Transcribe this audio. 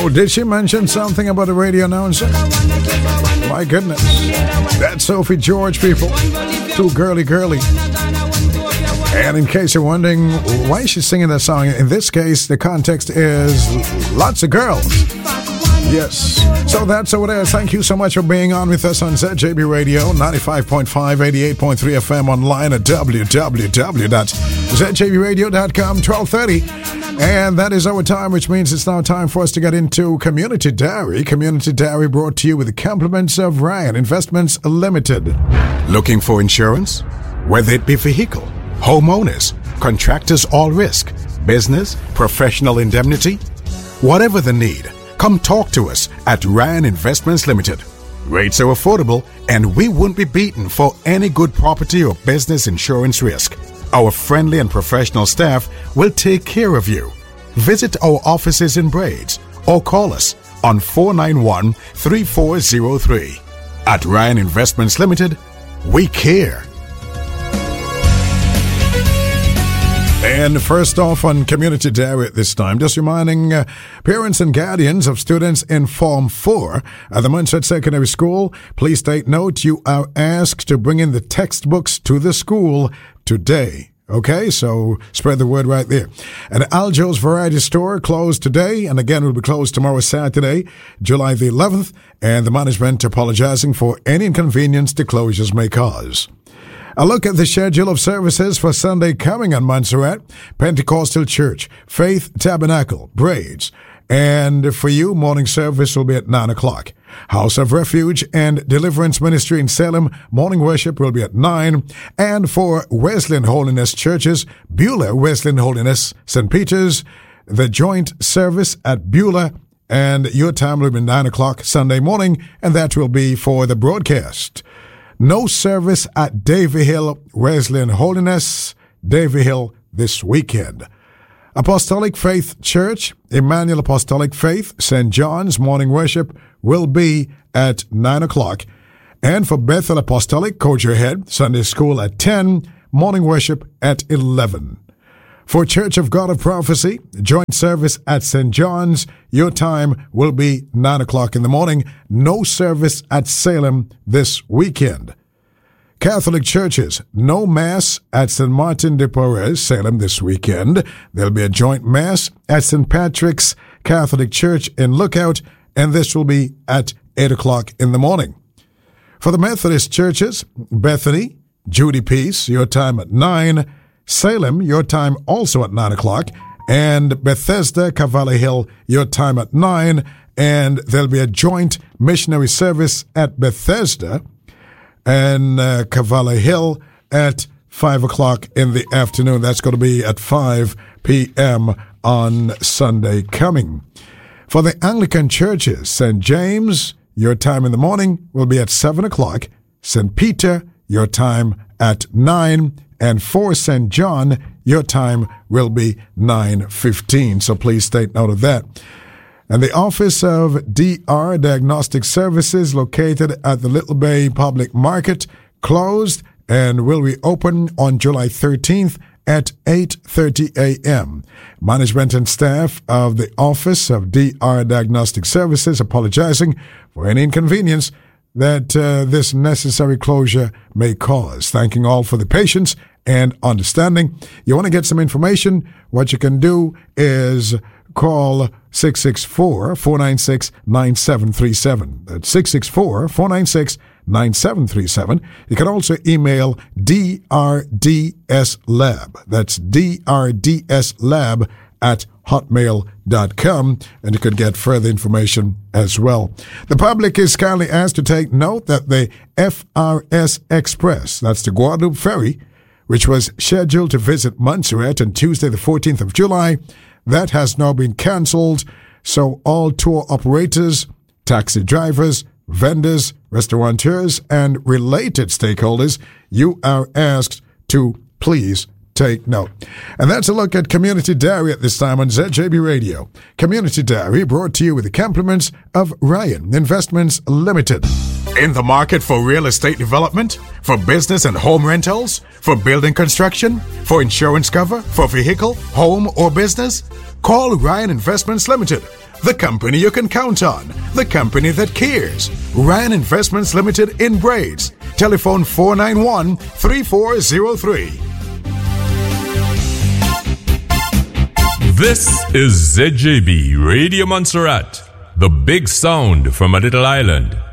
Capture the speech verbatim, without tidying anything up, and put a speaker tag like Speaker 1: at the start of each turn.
Speaker 1: Oh, did she mention something about a radio announcer? My goodness. That's Sophie George, people. Too girly, girly. And in case you're wondering why she's singing that song, in this case, the context is lots of girls. Yes. So that's how it is. Thank you so much for being on with us on Z J B Radio, ninety-five point five, eighty-eight point three F M, online at w w w dot z j b radio dot com, twelve thirty. And that is our time, which means it's now time for us to get into Community Diary. Community Diary brought to you with the compliments of Ryan Investments Limited. Looking for insurance? Whether it be vehicle, homeowners, contractors all risk, business, professional indemnity, whatever the need, come talk to us at Ryan Investments Limited. Rates are affordable and we won't be beaten for any good property or business insurance risk. Our friendly and professional staff will take care of you. Visit our offices in Braids or call us on four nine one, three four zero three. At Ryan Investments Limited, we care. And first off on Community Diary at this time, just reminding uh, parents and guardians of students in Form four at the Montserrat Secondary School, please take note you are asked to bring in the textbooks to the school today. Okay, so spread the word right there. And Aljo's Variety Store closed today and again will be closed tomorrow, Saturday, July the eleventh, and the management apologizing for any inconvenience the closures may cause. A look at the schedule of services for Sunday coming on Montserrat: Pentecostal Church, Faith Tabernacle, Braids. And for you, morning service will be at nine o'clock. House of Refuge and Deliverance Ministry in Salem, morning worship will be at nine. And for Wesleyan Holiness Churches, Beulah Wesleyan Holiness, Saint Peter's, the joint service at Beulah, and your time will be nine o'clock Sunday morning, and that will be for the broadcast. No service at Davy Hill Wesleyan Holiness, Davy Hill this weekend. Apostolic Faith Church, Emmanuel Apostolic Faith, Saint John's, morning worship will be at nine o'clock. And for Bethel Apostolic, Coger Head, Sunday school at ten, morning worship at eleven. For Church of God of Prophecy, joint service at Saint John's, your time will be nine o'clock in the morning. No service at Salem this weekend. Catholic churches, no Mass at Saint Martin de Porres, Salem this weekend. There'll be a joint Mass at Saint Patrick's Catholic Church in Lookout, and this will be at eight o'clock in the morning. For the Methodist churches, Bethany, Judy Peace, your time at nine. Salem, your time also at nine o'clock. And Bethesda, Cavalli Hill, your time at nine. And there'll be a joint missionary service at Bethesda and uh, Cavalli Hill at five o'clock in the afternoon. That's going to be at five p.m. on Sunday coming. For the Anglican churches, Saint James, your time in the morning will be at seven o'clock. Saint Peter, your time at nine. And for Saint John, your time will be nine fifteen. So please take note of that. And the office of D R Diagnostic Services, located at the Little Bay Public Market, closed and will reopen on July thirteenth at eight thirty a.m. Management and staff of the office of D R Diagnostic Services apologizing for any inconvenience that uh, this necessary closure may cause. Thanking all for the patience and understanding. You want to get some information? What you can do is call six six four, four nine six, nine seven three seven. That's six six four, four nine six, nine seven three seven. You can also email D R D S Lab. That's D R D S Lab at hotmail dot com, and you could get further information as well. The public is kindly asked to take note that the F R S Express, that's the Guadalupe Ferry, which was scheduled to visit Montserrat on Tuesday the fourteenth of July, that has now been cancelled. So all tour operators, taxi drivers, vendors, restaurateurs, and related stakeholders, you are asked to please take note. And that's a look at Community Diary at this time on Z J B Radio. Community Diary brought to you with the compliments of Ryan Investments Limited. In the market for real estate development, for business and home rentals, for building construction, for insurance cover, for vehicle, home, or business? Call Ryan Investments Limited, the company you can count on, the company that cares. Ryan Investments Limited in Braids. Telephone four nine one, three four zero three.
Speaker 2: This is Z J B Radio Montserrat, the big sound from a little island.